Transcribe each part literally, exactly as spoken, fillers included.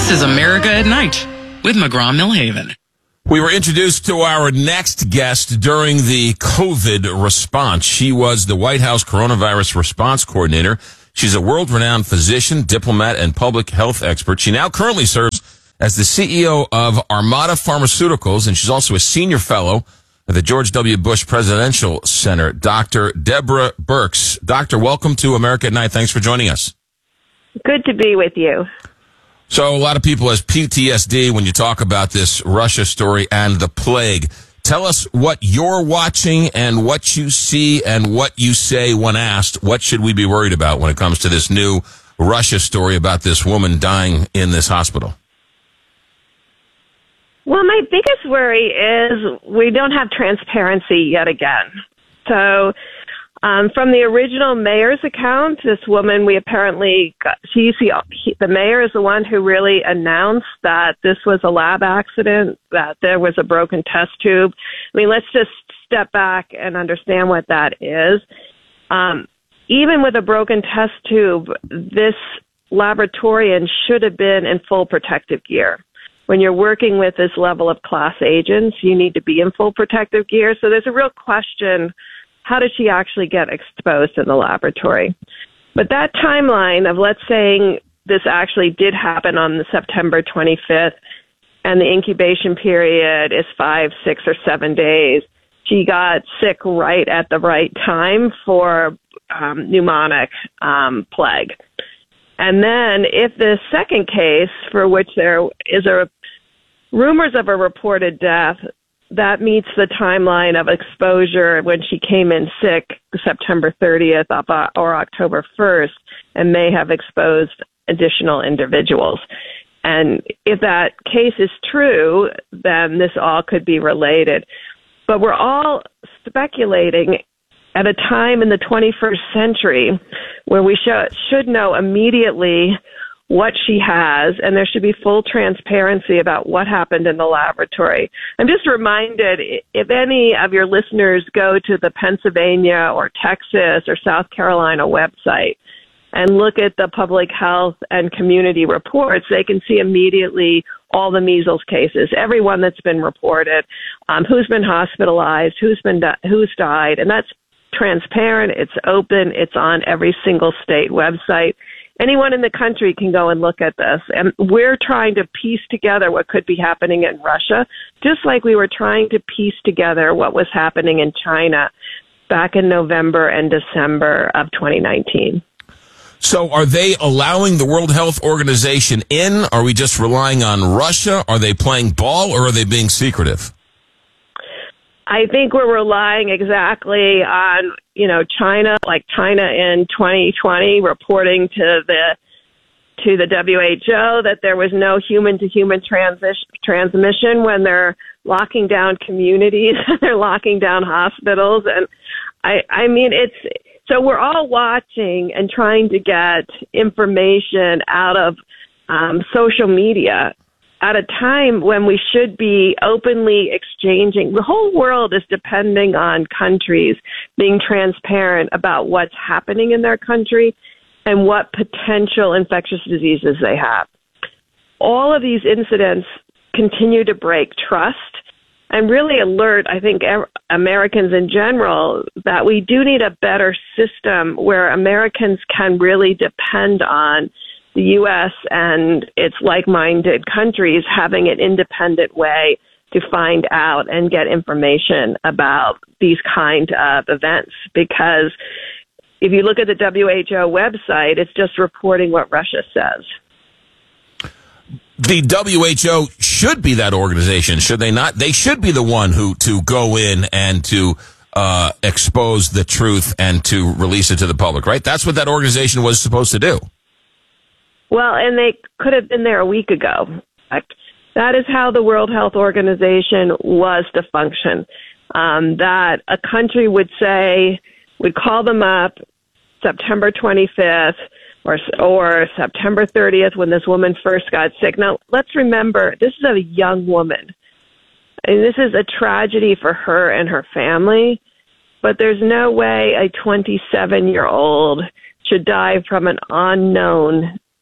This is America at Night with McGraw-Millhaven. We were introduced to our next guest during the COVID response. She was the White House Coronavirus Response Coordinator. She's a world-renowned physician, diplomat, and public health expert. She now currently serves as the C E O of Armata Pharmaceuticals, and she's also a senior fellow at the George W. Bush Presidential Center. Doctor Deborah Birx. Doctor, welcome to America at Night. Thanks for joining us. Good to be with you. So a lot of people has P T S D when you talk about this Russia story and the plague. Tell us what you're watching and what you see and what you say when asked. What should we be worried about when it comes to this new Russia story about this woman dying in this hospital? Well, my biggest worry is we don't have transparency yet again. So um, from the original mayor's account, this woman, we apparently got, she's the, the mayor is the one who really announced that this was a lab accident, that there was a broken test tube. I mean, let's just step back and understand what that is. Um, even with a broken test tube, this laboratorian should have been in full protective gear. When you're working with this level of class agents, you need to be in full protective gear. So there's a real question, how did she actually get exposed in the laboratory? But that timeline of, let's say this actually did happen on the September twenty-fifth, and the incubation period is five, six, or seven days. She got sick right at the right time for um, pneumonic um, plague. And then if the second case, for which there is a rumors of a reported death, that meets the timeline of exposure when she came in sick September thirtieth or October first and may have exposed additional individuals. And if that case is true, then this all could be related. But we're all speculating at a time in the twenty-first century where we sh- should know immediately what she has, and there should be full transparency about what happened in the laboratory. I'm just reminded, if any of your listeners go to the Pennsylvania or Texas or South Carolina website and look at the public health and community reports, they can see immediately all the measles cases, everyone that's been reported, um, who's been hospitalized, who's been di- who's died, and that's transparent, it's open, it's on every single state website. Anyone in the country can go and look at this. And we're trying to piece together what could be happening in Russia, just like we were trying to piece together what was happening in China back in November and December of twenty nineteen. So are they allowing the World Health Organization in? Are we just relying on Russia? Are they playing ball, or are they being secretive? I think we're relying exactly on, you know, China, like China in twenty twenty reporting to the to the W H O that there was no human-to-human transi- transmission when they're locking down communities, they're locking down hospitals. And I, I mean, it's so we're all watching and trying to get information out of um, social media at a time when we should be openly exchanging. The whole world is depending on countries being transparent about what's happening in their country and what potential infectious diseases they have. All of these incidents continue to break trust and really alert, I think, Americans in general that we do need a better system where Americans can really depend on the U S and its like-minded countries having an independent way to find out and get information about these kind of events. Because if you look at the W H O website, it's just reporting what Russia says. The W H O should be that organization, should they not? They should be the one who to go in and to uh, expose the truth and to release it to the public, right? That's what that organization was supposed to do. Well, and they could have been there a week ago. That is how the World Health Organization was to function. Um, that a country would say, would call them up September twenty-fifth or or September thirtieth when this woman first got sick. Now, let's remember, this is a young woman. And this is a tragedy for her and her family, but there's no way a twenty-seven-year-old should die from an unknown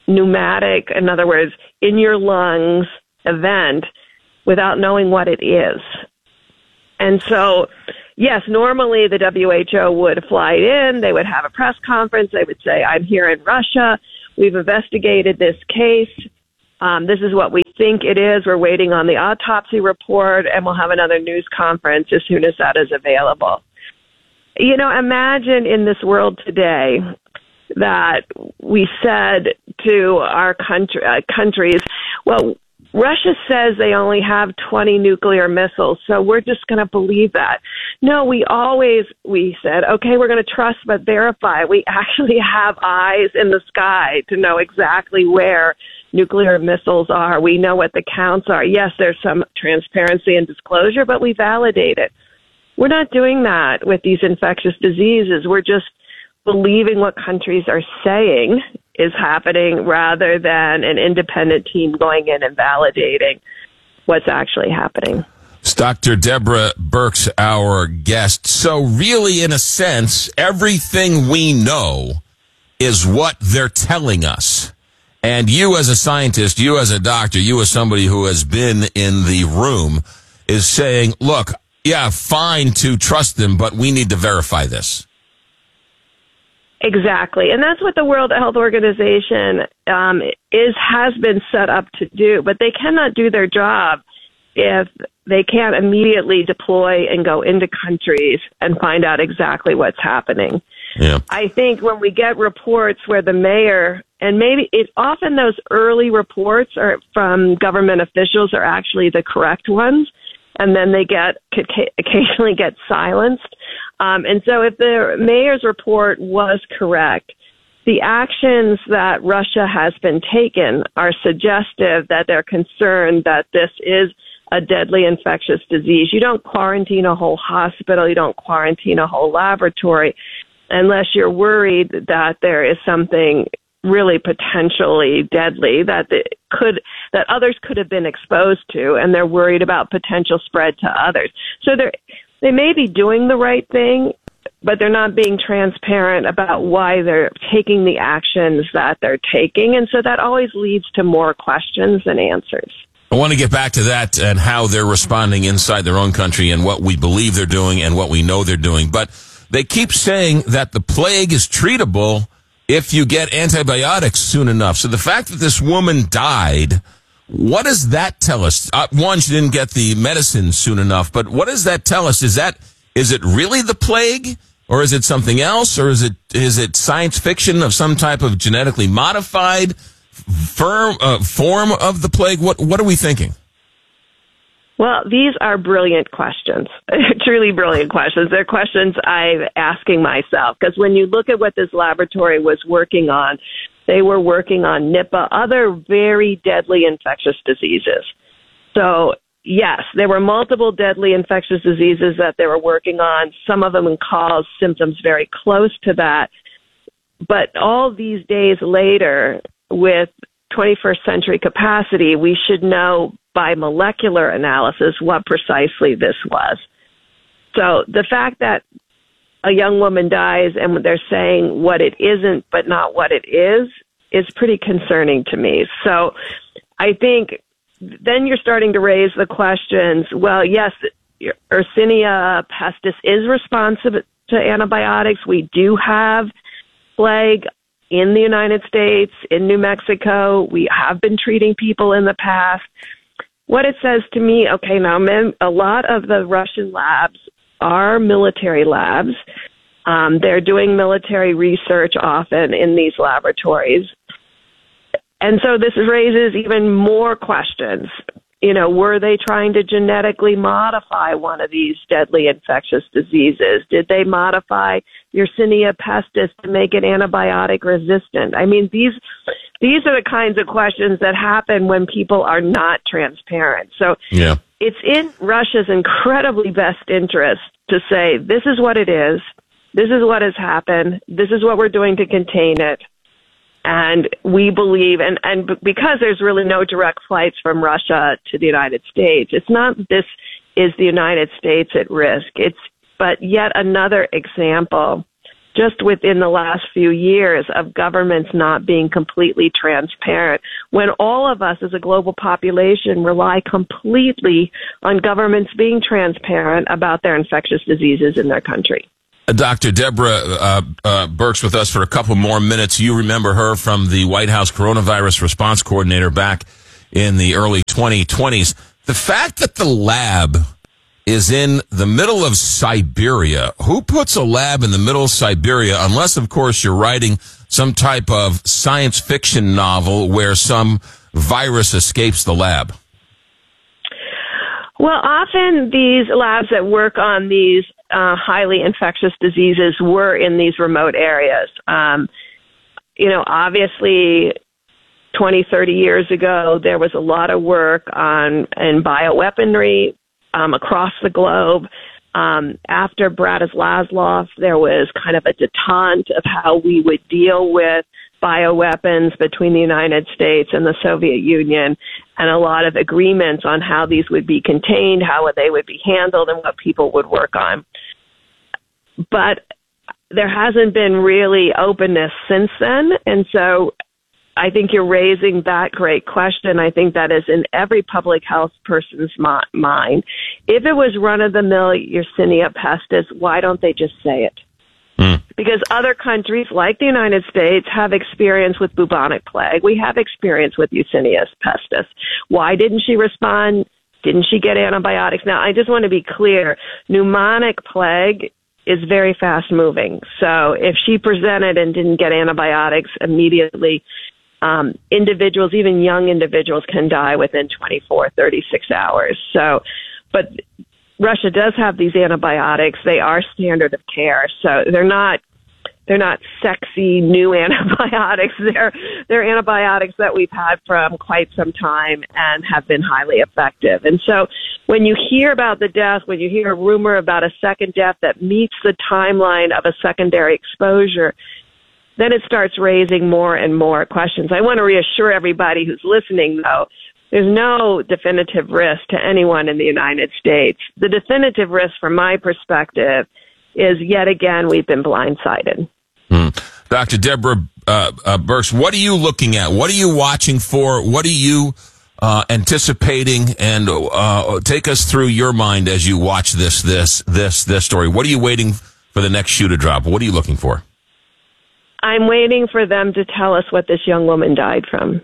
pneumatic, in other words, in your lungs event without knowing what it is. And so, yes, normally the W H O would fly in, they would have a press conference, they would say, I'm here in Russia, we've investigated this case, um, this is what we think it is, we're waiting on the autopsy report, and we'll have another news conference as soon as that is available. You know, imagine in this world today that we said to our country, uh, countries, well, Russia says they only have twenty nuclear missiles, so we're just going to believe that. No, we always, we said, okay, we're going to trust but verify. We actually have eyes in the sky to know exactly where nuclear missiles are. We know what the counts are. Yes, there's some transparency and disclosure, but we validate it. We're not doing that with these infectious diseases. We're just believing what countries are saying is happening rather than an independent team going in and validating what's actually happening. It's Doctor Deborah Birx, our guest. So really, in a sense, everything we know is what they're telling us. And you as a scientist, you as a doctor, you as somebody who has been in the room is saying, look, yeah, fine to trust them, but we need to verify this. Exactly. And that's what the World Health Organization um, is has been set up to do. But they cannot do their job if they can't immediately deploy and go into countries and find out exactly what's happening. Yeah. I think when we get reports where the mayor, and maybe it's often those early reports are from government officials are actually the correct ones, and then they get occasionally get silenced. Um, and so if the mayor's report was correct, the actions that Russia has been taken are suggestive that they're concerned that this is a deadly infectious disease. You don't quarantine a whole hospital, you don't quarantine a whole laboratory unless you're worried that there is something really potentially deadly that the, could that others could have been exposed to, and they're worried about potential spread to others. So they they may be doing the right thing, but they're not being transparent about why they're taking the actions that they're taking, and so that always leads to more questions than answers. I want to get back to that and how they're responding inside their own country and what we believe they're doing and what we know they're doing. But they keep saying that the plague is treatable if you get antibiotics soon enough. So the fact that this woman died, what does that tell us? Uh, one, she didn't get the medicine soon enough, but what does that tell us? Is that, is it really the plague, or is it something else, or is it, is it science fiction of some type of genetically modified firm, uh, form of the plague? What, what are we thinking? Well, these are brilliant questions, truly brilliant questions. They're questions I'm asking myself, because when you look at what this laboratory was working on, they were working on Nipah, other very deadly infectious diseases. So, yes, there were multiple deadly infectious diseases that they were working on. Some of them cause symptoms very close to that. But all these days later, with twenty-first century capacity, we should know by molecular analysis what precisely this was. So the fact that a young woman dies and they're saying what it isn't but not what it is is pretty concerning to me. So I think then you're starting to raise the questions, well, yes, Yersinia pestis is responsive to antibiotics. We do have plague in the United States, in New Mexico. We have been treating people in the past. What it says to me, okay, now a lot of the Russian labs are military labs. Um, they're doing military research often in these laboratories. And so this raises even more questions. You know, were they trying to genetically modify one of these deadly infectious diseases? Did they modify Yersinia pestis to make it antibiotic resistant? I mean, these these are the kinds of questions that happen when people are not transparent. So yeah. It's in Russia's incredibly best interest to say, this is what it is, this is what has happened, this is what we're doing to contain it. And we believe, and, and because there's really no direct flights from Russia to the United States, it's not this is the United States at risk. It's but yet another example just within the last few years of governments not being completely transparent, when all of us as a global population rely completely on governments being transparent about their infectious diseases in their country. Doctor Deborah uh, uh, Birx with us for a couple more minutes. You remember her from the White House Coronavirus Response Coordinator back in the early twenty twenties. The fact that the lab is in the middle of Siberia, who puts a lab in the middle of Siberia, unless, of course, you're writing some type of science fiction novel where some virus escapes the lab? Well, often these labs that work on these uh, highly infectious diseases were in these remote areas. Um, you know, obviously, twenty, thirty years ago, there was a lot of work on in bioweaponry um, across the globe. Um, after Bratislav, there was kind of a detente of how we would deal with bioweapons between the United States and the Soviet Union, and a lot of agreements on how these would be contained, how they would be handled, and what people would work on. But there hasn't been really openness since then, and so I think you're raising that great question. I think that is in every public health person's mind. If it was run-of-the-mill Yersinia pestis, why don't they just say it? Mm. Because other countries, like the United States, have experience with bubonic plague. We have experience with Yersinia pestis. Why didn't she respond? Didn't she get antibiotics? Now, I just want to be clear. Pneumonic plague is very fast-moving. So if she presented and didn't get antibiotics immediately, Um, individuals, even young individuals, can die within twenty-four, thirty-six hours. So, but Russia does have these antibiotics. They are standard of care. So they're not, they're not sexy new antibiotics. They're, they're antibiotics that we've had from quite some time and have been highly effective. And so when you hear about the death, when you hear a rumor about a second death that meets the timeline of a secondary exposure, then it starts raising more and more questions. I want to reassure everybody who's listening, though, there's no definitive risk to anyone in the United States. The definitive risk, from my perspective, is yet again we've been blindsided. Hmm. Doctor Deborah uh, uh, Birx, what are you looking at? What are you watching for? What are you uh, anticipating? And uh, take us through your mind as you watch this, this, this, this story. What are you waiting for the next shoe to drop? What are you looking for? I'm waiting for them to tell us what this young woman died from.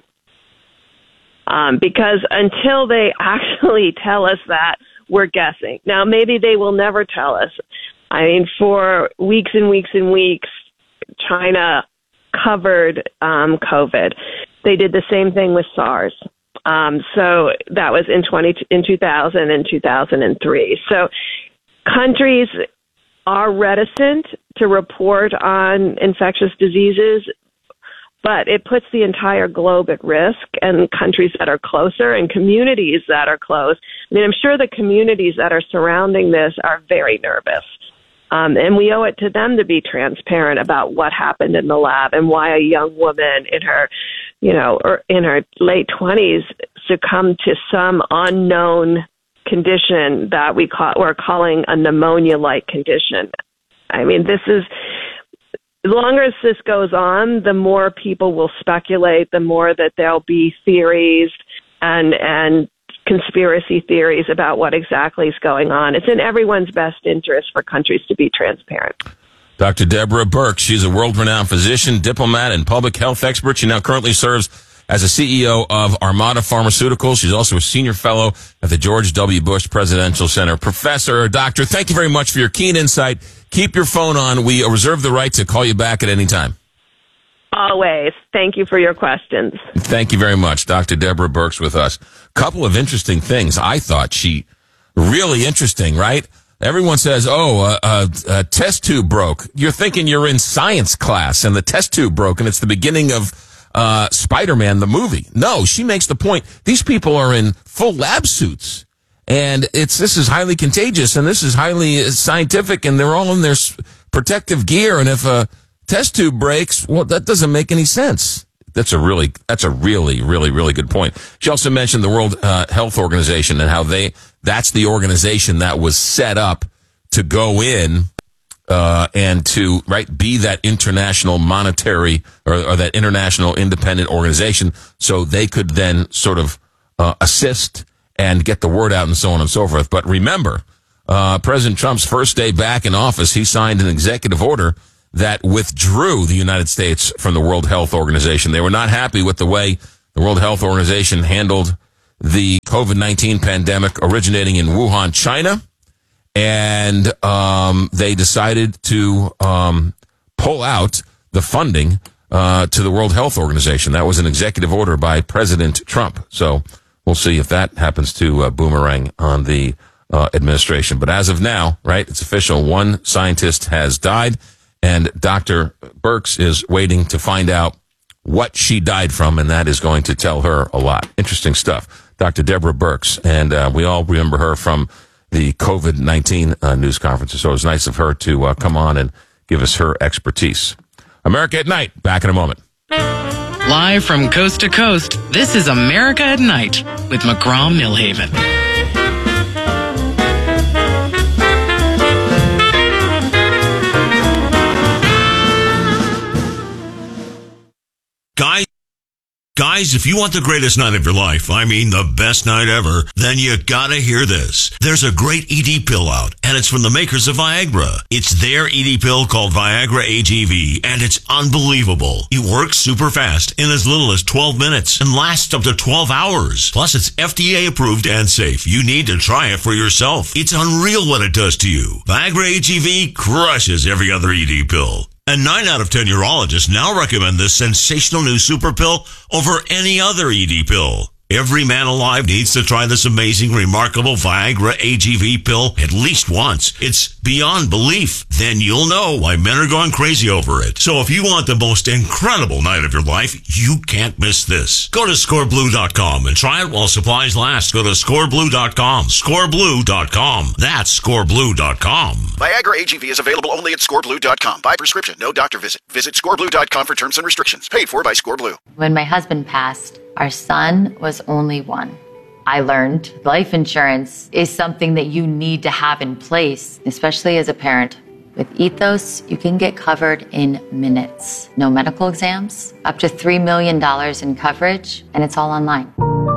Um, because until they actually tell us that, we're guessing. Now, maybe they will never tell us. I mean, for weeks and weeks and weeks, China covered um, COVID. They did the same thing with SARS. Um, so that was in twenty in two thousand and two thousand three. So countries are reticent to report on infectious diseases, but it puts the entire globe at risk, and countries that are closer and communities that are close. I mean, I'm sure the communities that are surrounding this are very nervous. Um, and we owe it to them to be transparent about what happened in the lab and why a young woman in her, you know, or in her late twenties succumbed to some unknown condition that we call, we're calling a pneumonia-like condition. I mean, this is, the longer as this goes on, the more people will speculate, the more that there'll be theories and and conspiracy theories about what exactly is going on. It's in everyone's best interest for countries to be transparent. Doctor Deborah Birx, she's a world-renowned physician, diplomat, and public health expert. She now currently serves as a C E O of Armada Pharmaceuticals. She's also a senior fellow at the George W. Bush Presidential Center. Professor, doctor, thank you very much for your keen insight. Keep your phone on. We reserve the right to call you back at any time. Always. Thank you for your questions. Thank you very much. Doctor Deborah Birx with us. Couple of interesting things. I thought she really interesting, right? Everyone says, oh, a, a, a test tube broke. You're thinking you're in science class and the test tube broke and it's the beginning of uh Spider-Man, the movie. No, she makes the point. These people are in full lab suits. And it's this is highly contagious and this is highly scientific and they're all in their protective gear. And if a test tube breaks, well, that doesn't make any sense. That's a really, that's a really, really, really good point. She also mentioned the World uh, Health Organization and how they, that's the organization that was set up to go in uh, and to, right, be that international monetary or, or that international independent organization so they could then sort of uh, assist and get the word out and so on and so forth. But remember, uh, President Trump's first day back in office, he signed an executive order that withdrew the United States from the World Health Organization. They were not happy with the way the World Health Organization handled the COVID nineteen pandemic originating in Wuhan, China. And um, they decided to um, pull out the funding uh, to the World Health Organization. That was an executive order by President Trump. So we'll see if that happens to uh, boomerang on the uh, administration. But as of now, right, it's official. One scientist has died, and Doctor Birx is waiting to find out what she died from, and that is going to tell her a lot. Interesting stuff. Doctor Deborah Birx, and uh, we all remember her from the COVID nineteen uh, news conferences. So it was nice of her to uh, come on and give us her expertise. America at Night, back in a moment. Live from coast to coast, this is America at Night with McGraw-Milhaven. Guys, guys, if you want the greatest night of your life, I mean the best night ever, then you gotta hear this. There's a great E D pill out, and it's from the makers of Viagra. It's their E D pill called Viagra A G V, and it's unbelievable. It works super fast in as little as twelve minutes and lasts up to twelve hours. Plus, it's F D A approved and safe. You need to try it for yourself. It's unreal what it does to you. Viagra A G V crushes every other E D pill. And nine out of ten urologists now recommend this sensational new super pill over any other E D pill. Every man alive needs to try this amazing, remarkable Viagra A G V pill at least once. It's beyond belief. Then you'll know why men are going crazy over it. So if you want the most incredible night of your life, you can't miss this. Go to score blue dot com and try it while supplies last. Go to score blue dot com. score blue dot com. That's score blue dot com. Viagra A G V is available only at score blue dot com. By prescription, no doctor visit. Visit score blue dot com for terms and restrictions. Paid for by ScoreBlue. When my husband passed, our son was only one. I learned life insurance is something that you need to have in place, especially as a parent. With Ethos, you can get covered in minutes. No medical exams, up to three million dollars in coverage, and it's all online.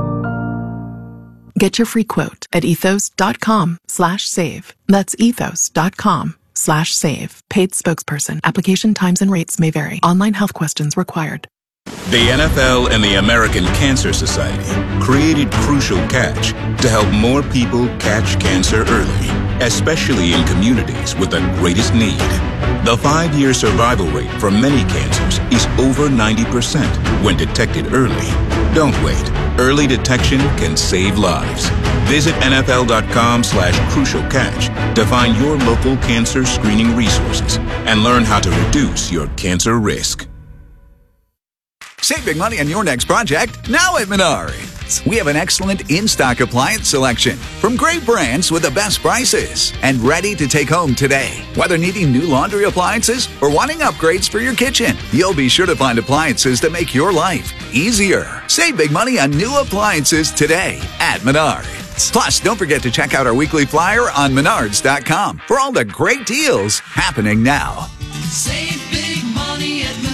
Get your free quote at ethos dot com slash save. That's ethos dot com slash save. Paid spokesperson. Application times and rates may vary. Online health questions required. The N F L and the American Cancer Society created Crucial Catch to help more people catch cancer early, especially in communities with the greatest need. The five-year survival rate for many cancers is over ninety percent when detected early. Don't wait. Early detection can save lives. Visit N F L dot com slash crucial catch to find your local cancer screening resources and learn how to reduce your cancer risk. Save big money on your next project now at Menards. We have an excellent in-stock appliance selection from great brands with the best prices and ready to take home today. Whether needing new laundry appliances or wanting upgrades for your kitchen, you'll be sure to find appliances that make your life easier. Save big money on new appliances today at Menards. Plus, don't forget to check out our weekly flyer on menards dot com for all the great deals happening now. Save big money at Menards.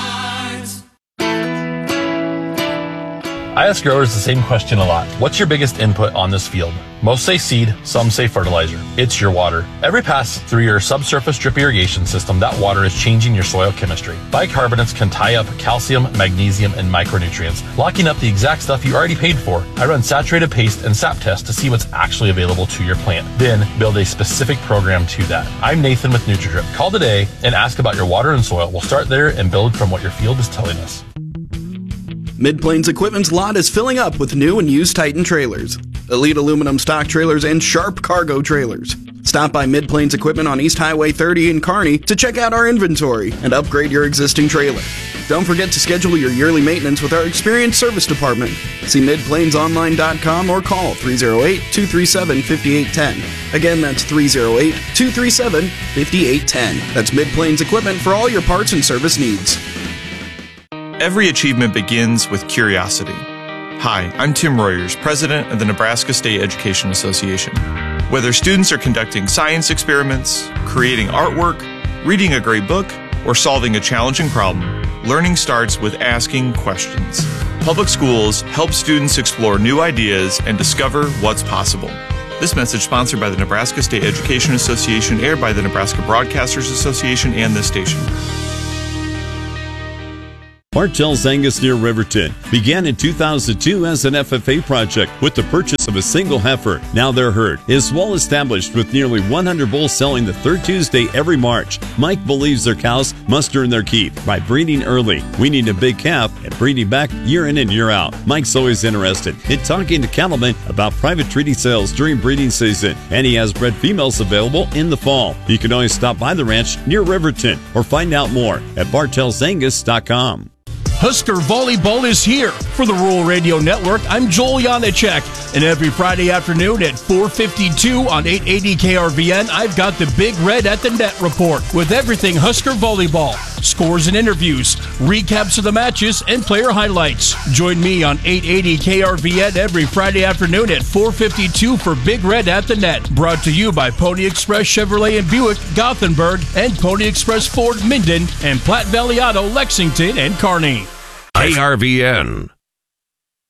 I ask growers the same question a lot. What's your biggest input on this field? Most say seed, some say fertilizer. It's your water. Every pass through your subsurface drip irrigation system, that water is changing your soil chemistry. Bicarbonates can tie up calcium, magnesium, and micronutrients, locking up the exact stuff you already paid for. I run saturated paste and sap tests to see what's actually available to your plant. Then build a specific program to that. I'm Nathan with NutriDrip. Call today and ask about your water and soil. We'll start there and build from what your field is telling us. Mid-Plains Equipment's lot is filling up with new and used Titan trailers, Elite aluminum stock trailers, and Sharp cargo trailers. Stop by Mid-Plains Equipment on East Highway thirty in Kearney to check out our inventory and upgrade your existing trailer. Don't forget to schedule your yearly maintenance with our experienced service department. See mid plains online dot com or call three oh eight, two three seven, five eight one oh. Again, that's three oh eight, two three seven, five eight one oh. That's Mid-Plains Equipment for all your parts and service needs. Every achievement begins with curiosity. Hi, I'm Tim Royers, president of the Nebraska State Education Association. Whether students are conducting science experiments, creating artwork, reading a great book, or solving a challenging problem, learning starts with asking questions. Public schools help students explore new ideas and discover what's possible. This message sponsored by the Nebraska State Education Association, aired by the Nebraska Broadcasters Association and this station. Bartell's Angus near Riverton began in two thousand two as an F F A project with the purchase of a single heifer. Now their herd is well established with nearly one hundred bulls selling the third Tuesday every March. Mike believes their cows must earn their keep by breeding early, weaning a big calf, and breeding back year in and year out. Mike's always interested in talking to cattlemen about private treaty sales during breeding season, and he has bred females available in the fall. You can always stop by the ranch near Riverton or find out more at bartells angus dot com. Husker Volleyball is here. For the Rural Radio Network, I'm Joel Janacek. And every Friday afternoon at four fifty-two on eight eighty K R V N, I've got the Big Red at the Net report with everything Husker Volleyball. Scores and interviews, recaps of the matches, and player highlights. Join me on eight eighty K R V N every Friday afternoon at four fifty-two for Big Red at the Net. Brought to you by Pony Express Chevrolet and Buick, Gothenburg, and Pony Express Ford, Minden, and Platte Valley Auto, Lexington and Kearney. K R V N,